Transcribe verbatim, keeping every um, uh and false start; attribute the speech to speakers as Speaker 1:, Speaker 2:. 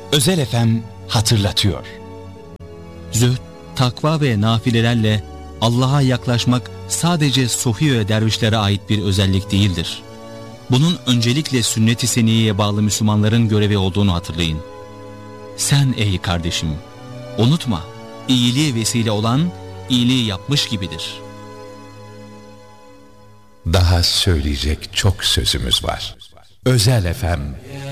Speaker 1: Özel F M hatırlatıyor.
Speaker 2: Zühd, takva ve nafilelerle Allah'a yaklaşmak sadece Sufiye dervişlere ait bir özellik değildir. Bunun öncelikle sünnet-i seniyeye bağlı Müslümanların görevi olduğunu hatırlayın. Sen ey kardeşim, unutma, iyiliğe vesile olan iyiliği yapmış gibidir.
Speaker 3: Daha söyleyecek çok sözümüz var. Özel F M